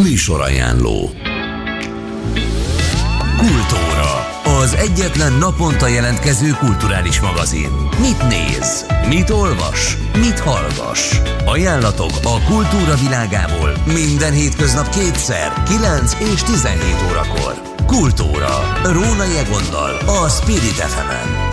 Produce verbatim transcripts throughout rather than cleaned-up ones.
Műsorajánló. Kultúra, az egyetlen naponta jelentkező kulturális magazin. Mit néz? Mit olvas? Mit hallgass? Ajánlatok a kultúra világából minden hétköznap kétszer, kilenc és tizenhét órakor. Kultúra, Rónai Egonnal, a Spirit ef emen.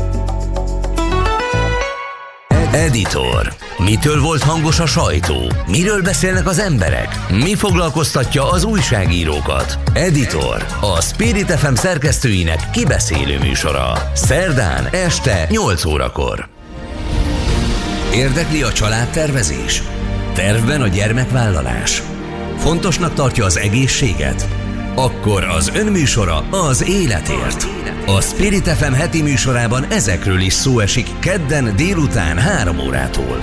Editor. Mitől volt hangos a sajtó? Miről beszélnek az emberek? Mi foglalkoztatja az újságírókat? Editor. A Spirit ef em szerkesztőinek kibeszélő műsora. Szerdán este nyolc órakor. Érdekli a családtervezés? Tervben a gyermekvállalás? Fontosnak tartja az egészséget? Akkor az önműsora az életért. A Spirit ef em heti műsorában ezekről is szó esik kedden délután három órától.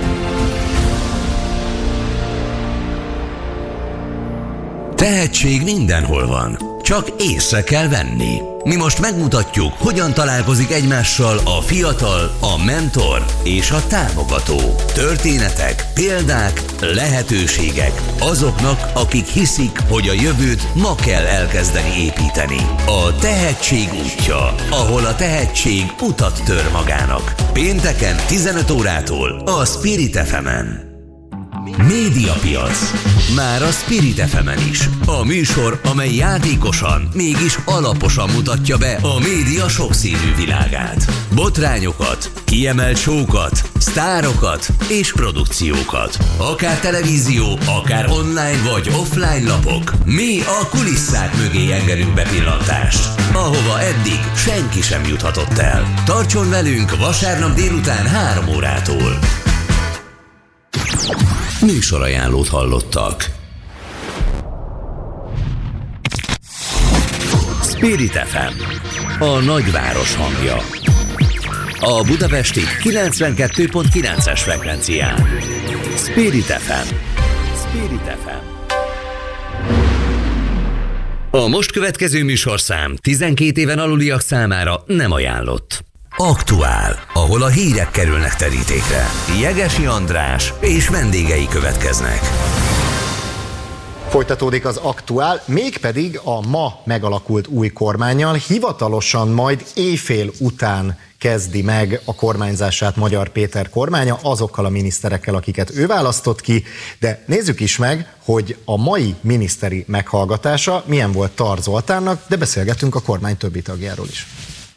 Tehetség mindenhol van, csak észre kell venni. Mi most megmutatjuk, hogyan találkozik egymással a fiatal, a mentor és a támogató. Történetek, példák, lehetőségek azoknak, akik hiszik, hogy a jövőt ma kell elkezdeni építeni. A tehetség útja, ahol a tehetség utat tör magának. Pénteken tizenöt órától a Spirit ef emen. Médiapiac. Már a Spirit ef emen is. A műsor, amely játékosan, mégis alaposan mutatja be a média sokszínű világát. Botrányokat, kiemelt show-kat, sztárokat és produkciókat. Akár televízió, akár online vagy offline lapok. Mi a kulisszák mögé engedünk bepillantást, ahova eddig senki sem juthatott el. Tartson velünk vasárnap délután három órától. Műsorajánlót hallottak. Spirit ef em, a nagyváros hangja. A budapesti kilencvenkettő pont kilences frekvencián. Spirit ef em. Spirit ef em. A most következő műsorszám tizenkét éven aluliak számára nem ajánlott. Aktuál, ahol a hírek kerülnek terítékre. Jegesi András és vendégei következnek. Folytatódik az Aktuál, mégpedig a ma megalakult új kormánnyal, hivatalosan majd éjfél után kezdi meg a kormányzását Magyar Péter kormánya azokkal a miniszterekkel, akiket ő választott ki, de nézzük is meg, hogy a mai miniszteri meghallgatása milyen volt Tar Zoltánnak, de beszélgetünk a kormány többi tagjáról is.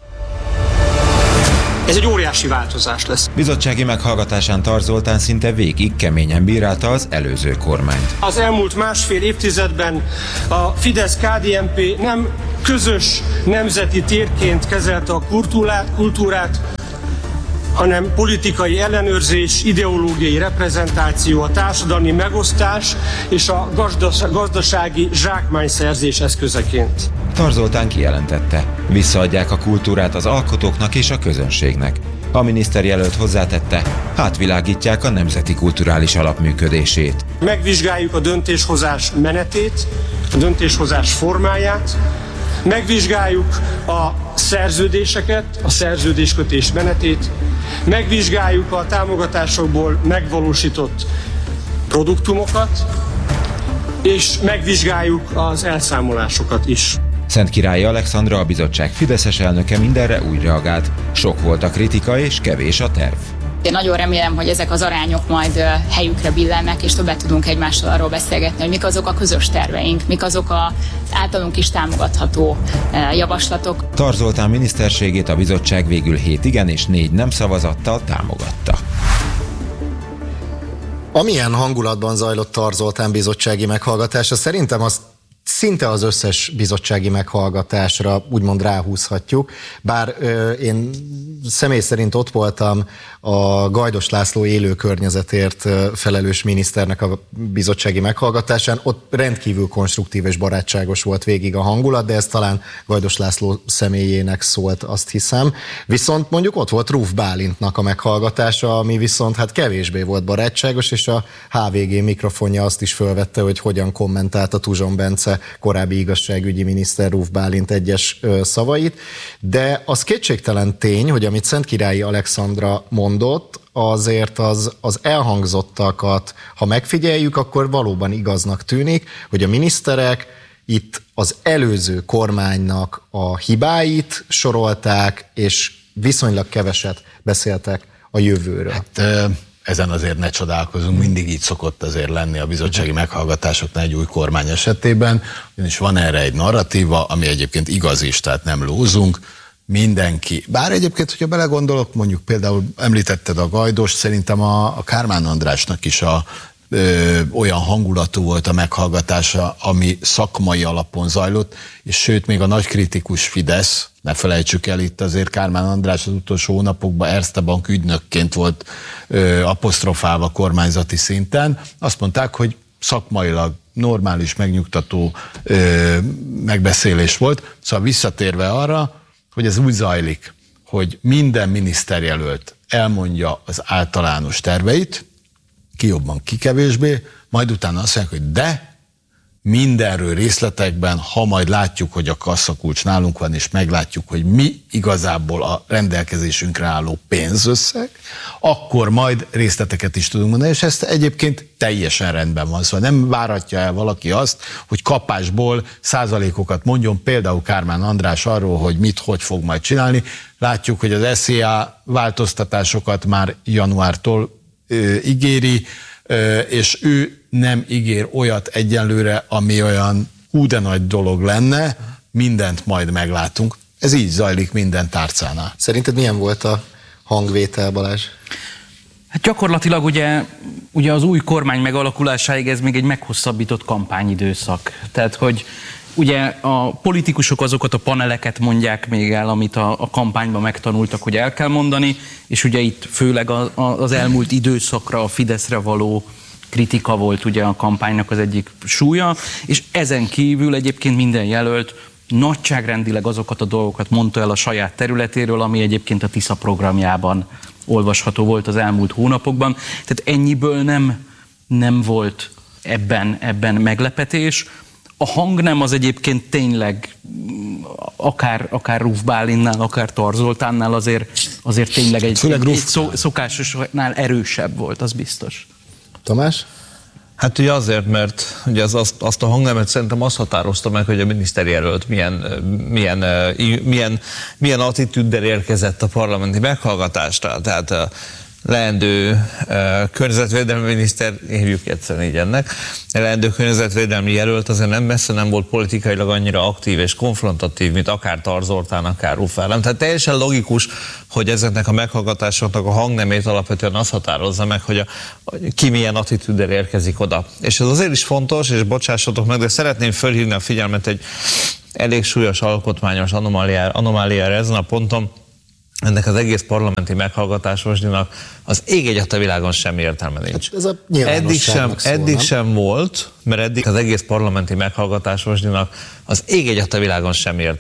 Ez egy óriási változás lesz. Bizottsági meghallgatásán Tar Zoltán szinte végig keményen bírálta az előző kormányt. Az elmúlt másfél évtizedben a Fidesz-ká dé en pé nem közös nemzeti térként kezelte a kultúrát, kultúrát, hanem politikai ellenőrzés, ideológiai reprezentáció, a társadalmi megosztás és a gazdas- gazdasági zsákmányszerzés eszközeként. Tar Zoltán kijelentette, visszaadják a kultúrát az alkotóknak és a közönségnek. A miniszterjelölt hozzátette, átvilágítják a nemzeti kulturális alap működését. Megvizsgáljuk a döntéshozás menetét, a döntéshozás formáját, megvizsgáljuk a szerződéseket, a szerződéskötés menetét, megvizsgáljuk a támogatásokból megvalósított produktumokat, és megvizsgáljuk az elszámolásokat is. Szentkirályi Alexandra, a bizottság fideszes elnöke mindenre úgy reagált. Sok volt a kritika és kevés a terv. Én nagyon remélem, hogy ezek az arányok majd helyükre billennek, és többet tudunk egymással arról beszélgetni, hogy mik azok a közös terveink, mik azok az általunk is támogatható javaslatok. Tar Zoltán miniszterségét a bizottság végül hét igen és négy nem szavazattal támogatta. Amilyen hangulatban zajlott Tar Zoltán bizottsági meghallgatása, szerintem azt szinte az összes bizottsági meghallgatásra úgymond ráhúzhatjuk, bár ö, én személy szerint ott voltam a Gajdos László élő környezetért felelős miniszternek a bizottsági meghallgatásán, ott rendkívül konstruktív és barátságos volt végig a hangulat, de ez talán Gajdos László személyének szólt, azt hiszem. Viszont mondjuk ott volt Ruf Bálintnak a meghallgatása, ami viszont hát kevésbé volt barátságos, és a há vé gé mikrofonja azt is fölvette, hogy hogyan kommentálta Tuzson Bence korábbi igazságügyi miniszter Ruf Bálint egyes ö, szavait, de az kétségtelen tény, hogy amit Szentkirályi Alexandra mondott, azért az, az elhangzottakat, ha megfigyeljük, akkor valóban igaznak tűnik, hogy a miniszterek itt az előző kormánynak a hibáit sorolták, és viszonylag keveset beszéltek a jövőről. Hát, ezen azért ne csodálkozunk, mindig így szokott azért lenni a bizottsági meghallgatásoknál egy új kormány esetében, és van erre egy narratíva, ami egyébként igaz is, tehát nem lózunk, mindenki. Bár egyébként, hogyha belegondolok, mondjuk például említetted a Gajdost, szerintem a, a Kármán Andrásnak is a, ö, olyan hangulatú volt a meghallgatása, ami szakmai alapon zajlott, és sőt, még a nagy kritikus Fidesz, ne felejtsük el, itt azért Kármán András az utolsó hónapokban Erste Bank ügynökként volt ö, apostrofálva kormányzati szinten. Azt mondták, hogy szakmailag normális, megnyugtató ö, megbeszélés volt. Szóval visszatérve arra, hogy ez úgy zajlik, hogy minden miniszterjelölt elmondja az általános terveit, ki jobban, ki kevésbé, majd utána azt mondják, hogy de mindenről részletekben, ha majd látjuk, hogy a kasszakulcs nálunk van, és meglátjuk, hogy mi igazából a rendelkezésünkre álló pénzösszeg, akkor majd részleteket is tudunk mondani, és ezt egyébként teljesen rendben van. Szóval nem várhatja el valaki azt, hogy kapásból százalékokat mondjon, például Kármán András arról, hogy mit, hogy fog majd csinálni. Látjuk, hogy az es zé á változtatásokat már januártól ö, ígéri, ö, és ő nem ígér olyat egyenlőre, ami olyan hú de nagy dolog lenne, mindent majd meglátunk. Ez így zajlik minden tárcánál. Szerinted milyen volt a hangvétel, Balázs? Hát gyakorlatilag ugye, ugye az új kormány megalakulásáig ez még egy meghosszabbított kampányidőszak. Tehát, hogy ugye a politikusok azokat a paneleket mondják még el, amit a, a kampányban megtanultak, hogy el kell mondani, és ugye itt főleg a, a, az elmúlt időszakra, a Fideszre való kritika volt ugye a kampánynak az egyik súlya, és ezen kívül egyébként minden jelölt nagyságrendileg azokat a dolgokat mondta el a saját területéről, ami egyébként a Tisza programjában olvasható volt az elmúlt hónapokban. Tehát ennyiből nem, nem volt ebben, ebben meglepetés. A hangnem az egyébként tényleg akár, akár Ruf Bálintnál, akár Tar Zoltánnál azért, azért tényleg egy, egy, egy szó, szokásosnál erősebb volt, az biztos. Tamás? Hát ugye azért, mert ugye az, azt, azt a hangnemet szerintem azt határozta meg, hogy a miniszterjelölt milyen, milyen, milyen, milyen attitűddel érkezett a parlamenti meghallgatásra. Tehát a leendő uh, környezetvédelmi miniszter, hívjuk egyszerűen így ennek, a leendő környezetvédelmi jelölt azért nem messze nem volt politikailag annyira aktív és konfrontatív, mint akár Tar Zoltán, akár Ruf Ellen. Tehát teljesen logikus, hogy ezeknek a meghallgatásoknak a hangnemét alapvetően azt határozza meg, hogy, a, hogy ki milyen attitűddel érkezik oda. És ez azért is fontos, és bocsássatok meg, de szeretném fölhívni a figyelmet egy elég súlyos alkotmányos anomáliára, anomáliára ezen a ponton. Ennek az egész parlamenti meghallgatásosdinak az ég egyet a világon semmi értelme nincs. Hát ez a eddig sem, szól, eddig nem? sem volt, mert eddig az egész parlamenti meghallgatásosdinak az ég egyet a világon semmi értelme.